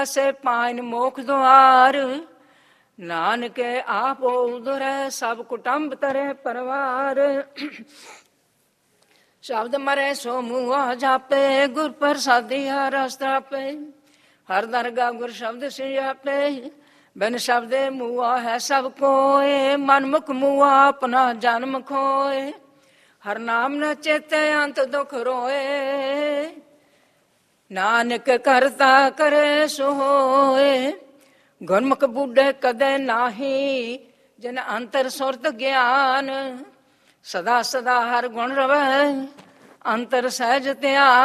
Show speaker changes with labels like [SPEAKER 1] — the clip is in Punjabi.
[SPEAKER 1] ਸੇ ਪਾਇਨ ਮੋਖ ਦੁਆਰ, ਨਾਨਕ ਆਪ ਉਧਰੈ ਸਭ ਕੁਟੰਬ ਤਰੇ ਪਰਵਾਰ। ਸ਼ਬਦ ਮਰੇ ਸੋ ਮੂਆ ਜਾਪੇ, ਗੁਰ ਪ੍ਰਸਾਦੀ ਹਰ ਰਸ ਤਰਾਪੇ। ਹਰ ਦਰਗਾ ਗੁਰ ਸ਼ਬਦ ਸਿਆਪੇ, ਬਿਨ ਸ਼ਬਦੇ ਮੂਆ ਹੈ ਸਭ ਕੋਏ। ਮਨਮੁਖ ਮੂਆ ਆਪਣਾ ਜਨਮ ਖੋਏ, ਹਰ ਨਾਮ ਨ ਚੇਤੇ ਅੰਤ ਦੁਖ ਰੋਏ। ਨਾਨਕ ਕਰਤਾ ਕਰੇ ਸੋ ਹੋਏ, ਗੁਰਮੁਖ ਬੁੱਢੇ ਕਦੇ ਨਾਹੀ। ਜਿਨ ਅੰਤਰ ਸੁਰਤ ਗਿਆਨ, ਸਦਾ ਸਦਾ ਹਰ ਗੁਣ ਰਵੈ। ਅੰਤਰ ਸਹਿਜ ਧਿਆਨ,